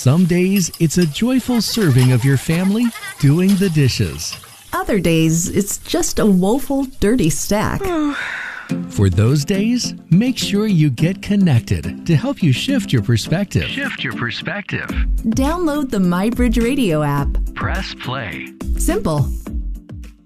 Some days, it's a joyful serving of your family doing the dishes. Other days, it's just a woeful, dirty stack. For those days, make sure you get connected to help you shift your perspective. Download the MyBridge Radio app. Press play. Simple.